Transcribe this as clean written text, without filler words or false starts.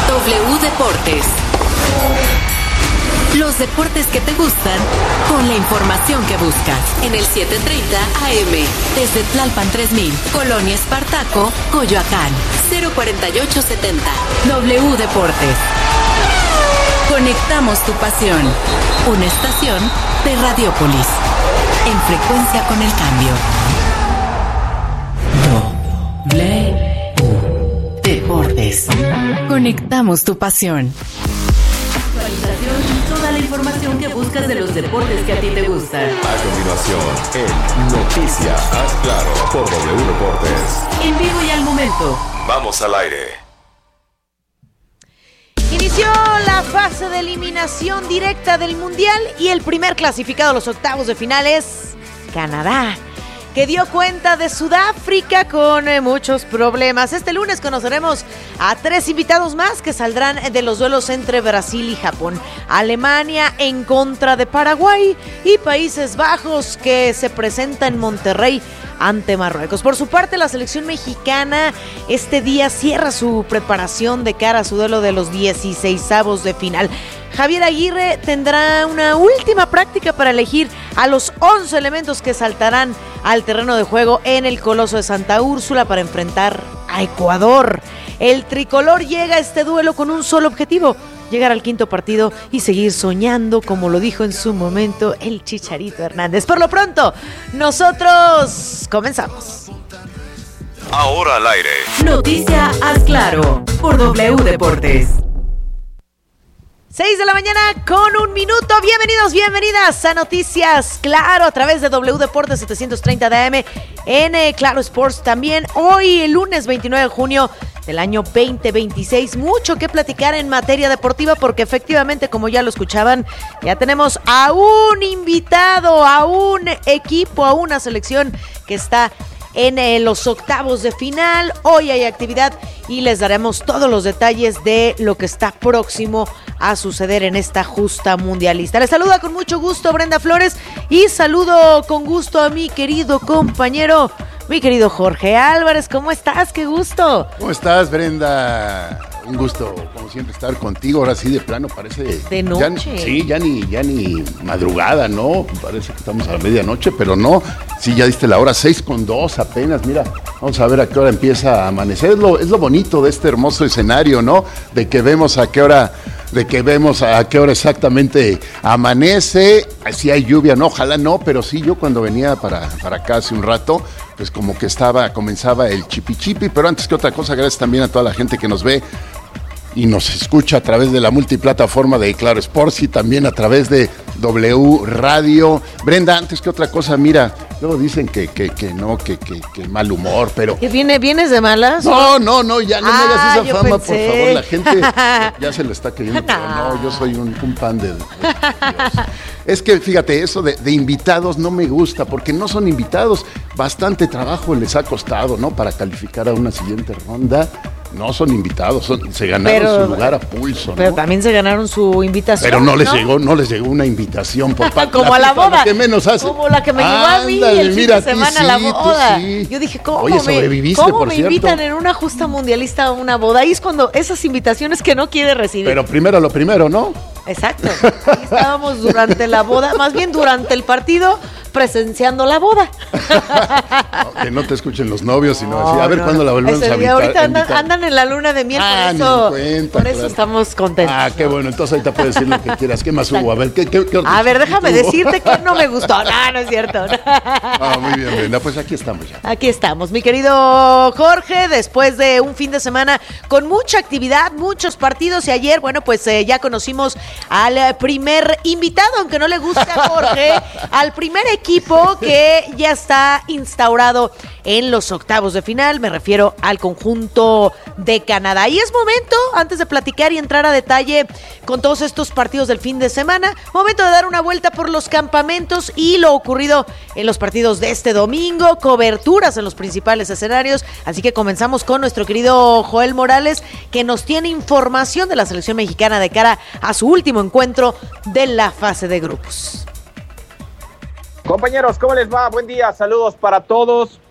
W Deportes. Los deportes que te gustan, con la información que buscas. En el 730 AM, desde Tlalpan 3000, Colonia Espartaco, Coyoacán, 04870. W Deportes. Conectamos tu pasión. Una estación de Radiópolis. En frecuencia con el cambio. W Deportes. Conectamos tu pasión. Actualización y toda la información que buscas de los deportes que a ti te gustan. A continuación, en Noticias Haz Claro por W Deportes. En vivo y al momento. Vamos al aire. Inició la fase de eliminación directa del Mundial y el primer clasificado a los octavos de final es Canadá, que dio cuenta de Sudáfrica con muchos problemas. Este lunes conoceremos a 3 invitados más que saldrán de los duelos entre Brasil y Japón. Alemania en contra de Paraguay y Países Bajos, que se presenta en Monterrey ante Marruecos. Por su parte, la selección mexicana este día cierra su preparación de cara a su duelo de los 16avos de final. Javier Aguirre tendrá una última práctica para elegir a los 11 elementos que saltarán al terreno de juego en el Coloso de Santa Úrsula para enfrentar a Ecuador. El tricolor llega a este duelo con un solo objetivo: llegar al quinto partido y seguir soñando, como lo dijo en su momento el Chicharito Hernández. Por lo pronto, nosotros comenzamos. Ahora al aire. Noticia Haz Claro por W Deportes. 6 de la mañana con 1 minuto. Bienvenidos, bienvenidas a Noticias Claro a través de W Deportes 730 de AM en Claro Sports también. Hoy, el lunes 29 de junio del año 2026. Mucho que platicar en materia deportiva porque efectivamente, como ya lo escuchaban, ya tenemos a un invitado, a un equipo, a una selección que está en los octavos de final. Hoy hay actividad y les daremos todos los detalles de lo que está próximo a suceder en esta justa mundialista. Les saluda con mucho gusto Brenda Flores y saludo con gusto a mi querido compañero, mi querido Jorge Álvarez. ¿Cómo estás? ¡Qué gusto! ¿Cómo estás, Brenda? Un gusto, como siempre, estar contigo. Ahora sí, de plano, parece... De noche. Ya ni madrugada, ¿no? Parece que estamos a la medianoche, pero no. Sí, ya diste la hora, 6:02 apenas. Mira, vamos a ver a qué hora empieza a amanecer. Es lo bonito de este hermoso escenario, ¿no? De que vemos a qué hora exactamente amanece. Si hay lluvia, no, ojalá no, pero sí, yo cuando venía para acá hace un rato, pues como que comenzaba el chipi, pero antes que otra cosa, gracias también a toda la gente que nos ve y nos escucha a través de la multiplataforma de Claro Sports y también a través de W Radio. Brenda, antes que otra cosa, mira, luego dicen que mal humor, pero... ¿Que vienes de malas? No, ya no me hagas esa fama, pensé. por favor, la gente ya se lo está creyendo, pero no, yo soy un pan de Dios. Es que, fíjate, eso de invitados no me gusta, porque no son invitados, bastante trabajo les ha costado, ¿no? Para calificar a una siguiente ronda. No son invitados, se ganaron su lugar a pulso, ¿no? Pero también se ganaron su invitación. Pero no les llegó una invitación por parte como a la boda. Lo que menos hace. Como la que me llevó a mí el fin de semana a la boda. Sí. Yo dije, ¿cómo me invitan en una justa mundialista a una boda? Ahí es cuando esas invitaciones que no quiere recibir. Pero primero lo primero, ¿no? Exacto. Ahí estábamos durante la boda, más bien durante el partido, presenciando la boda. No, que no te escuchen los novios, sino decir, a ver cuándo la volvemos a invitar. Ahorita andan en la luna de miel, por eso estamos contentos. Qué bueno, entonces ahorita puedes decir lo que quieras. ¿Qué más hubo? A ver, ¿qué a ver, déjame decirte que no me gustó. No es cierto. Muy bien, Brenda, pues aquí estamos ya. Aquí estamos, mi querido Jorge, después de un fin de semana con mucha actividad, muchos partidos, y ayer, bueno, pues ya conocimos al primer invitado, aunque no le guste a Jorge, al primer equipo que ya está instaurado en los octavos de final. Me refiero al conjunto de Canadá. Y es momento, antes de platicar y entrar a detalle con todos estos partidos del fin de semana, momento de dar una vuelta por los campamentos y lo ocurrido en los partidos de este domingo, coberturas en los principales escenarios. Así que comenzamos con nuestro querido Joel Morales, que nos tiene información de la selección mexicana de cara a su último encuentro de la fase de grupos. Compañeros, ¿cómo les va? Buen día, saludos para todos.